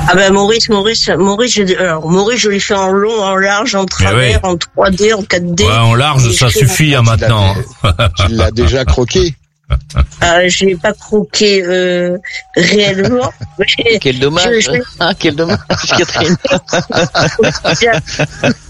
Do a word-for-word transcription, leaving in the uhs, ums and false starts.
Ah ben Maurice, Maurice, Maurice, je, alors Maurice, je l'ai fait en long, en large, en travers, oui. en trois D, en quatre D. Ouais, en large, ça suffit hein, maintenant. Tu l'as déjà croqué. Euh, je l'ai pas croqué euh, réellement. Quel dommage. Je, je... Ah, quel dommage, Catherine.